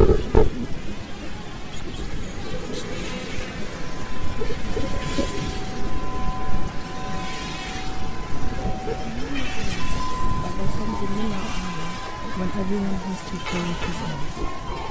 But there comes a new hour when everyone has to play with his own.